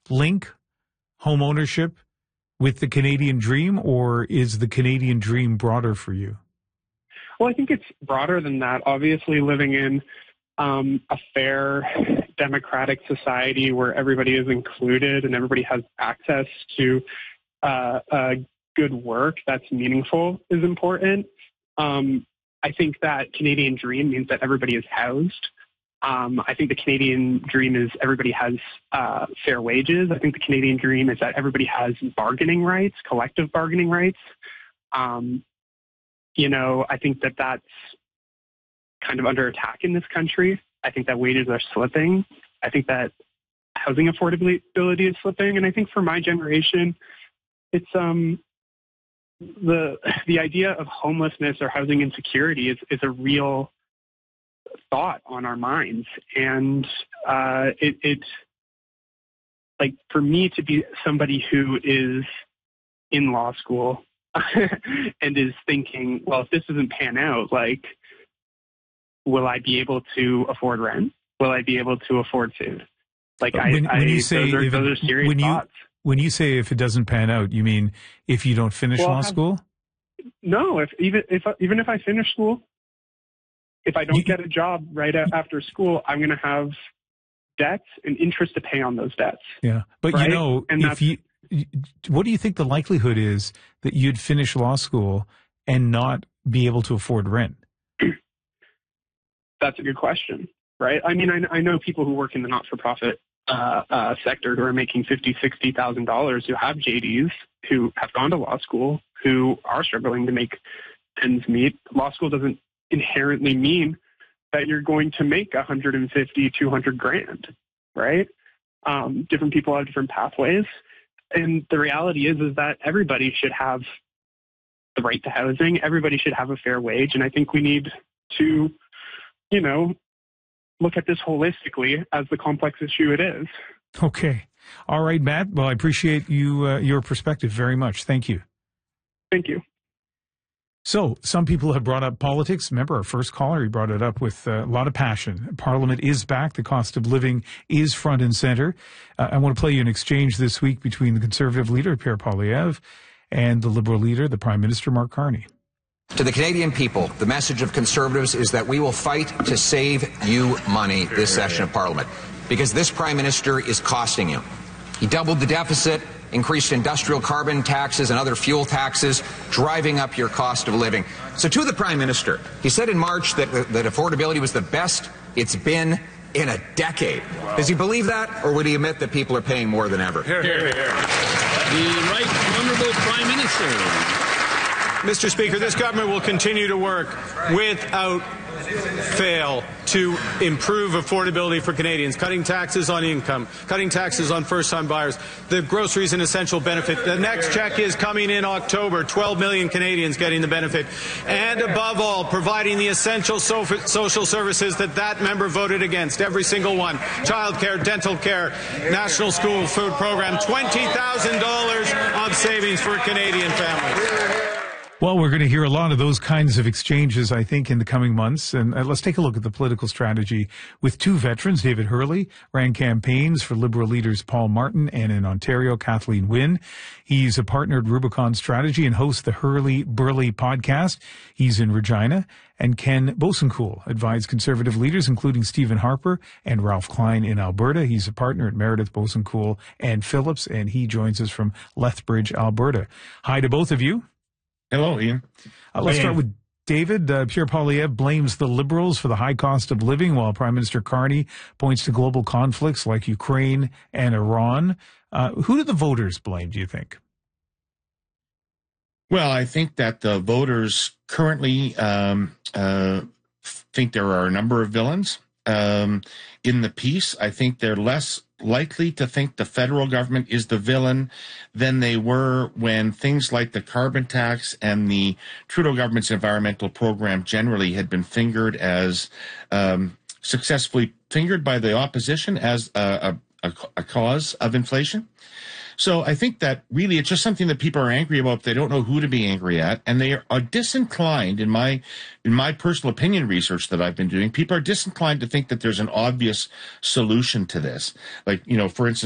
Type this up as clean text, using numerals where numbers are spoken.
link home ownership with the Canadian dream, or is the Canadian dream broader for you? Well, I think it's broader than that. Obviously, living in a fair democratic society where everybody is included and everybody has access to good work that's meaningful is important. I think that Canadian dream means that everybody is housed. I think the Canadian dream is everybody has fair wages. I think the Canadian dream is that everybody has bargaining rights, collective bargaining rights. I think that that's kind of under attack in this country. I think that wages are slipping. I think that housing affordability is slipping. And I think for my generation, it's the idea of homelessness or housing insecurity is a real thought on our minds. And it's like, for me to be somebody who is in law school and is thinking, well, if this doesn't pan out, like, will I be able to afford rent? Will I be able to afford food? Like, when you say those are serious thoughts. When you say if it doesn't pan out, you mean if you don't finish law school? No, even if I finish school, if I don't get a job right after school, I'm going to have debts and interest to pay on those debts. Yeah, but right? What do you think the likelihood is that you'd finish law school and not be able to afford rent? That's a good question, right? I mean, I know people who work in the not-for-profit sector who are making $50,000, $60,000 who have JDs, who have gone to law school, who are struggling to make ends meet. Law school doesn't inherently mean that you're going to make $150,000, $200,000, right? Different people have different pathways. And the reality is that everybody should have the right to housing. Everybody should have a fair wage. And I think we need to, look at this holistically as the complex issue it is. Okay. All right, Matt. Well, I appreciate your perspective very much. Thank you. Thank you. So some people have brought up politics. Remember our first caller, he brought it up with a lot of passion. Parliament is back. The cost of living is front and center. I want to play you an exchange this week between the Conservative leader, Pierre Poilievre, and the Liberal leader, the Prime Minister, Mark Carney. To the Canadian people, the message of Conservatives is that we will fight to save you money this session of Parliament, because this Prime Minister is costing you. He doubled the deficit, increased industrial carbon taxes and other fuel taxes, driving up your cost of living. So to the Prime Minister, he said in March that affordability was the best it's been in a decade. Wow. Does he believe that, or would he admit that people are paying more than ever? Hear, hear, hear. The Right Honourable Prime Minister. Mr. Speaker, this government will continue to work without fail to improve affordability for Canadians, cutting taxes on income, cutting taxes on first-time buyers, the groceries and essential benefit. The next check is coming in October, 12 million Canadians getting the benefit, and above all, providing the essential social services that member voted against, every single one. Childcare, dental care, national school food program, $20,000 of savings for Canadian families. Well, we're going to hear a lot of those kinds of exchanges, I think, in the coming months. And let's take a look at the political strategy with two veterans. David Hurley ran campaigns for Liberal leaders Paul Martin and in Ontario, Kathleen Wynne. He's a partner at Rubicon Strategy and hosts the Hurley Burley podcast. He's in Regina. And Ken Bosanquet advised Conservative leaders, including Stephen Harper and Ralph Klein in Alberta. He's a partner at Meredith Bosanquet and Phillips, and he joins us from Lethbridge, Alberta. Hi to both of you. Hello, Ian. Let's start with David. Pierre Poilievre blames the Liberals for the high cost of living, while Prime Minister Carney points to global conflicts like Ukraine and Iran. Who do the voters blame, do you think? Well, I think that the voters currently think there are a number of villains. In the piece, I think they're less likely to think the federal government is the villain than they were when things like the carbon tax and the Trudeau government's environmental program generally had been fingered as successfully fingered by the opposition as a cause of inflation. So I think that really it's just something that people are angry about. They don't know who to be angry at, and they are disinclined, in my personal opinion research that I've been doing, people are disinclined to think that there's an obvious solution to this. Like, for instance,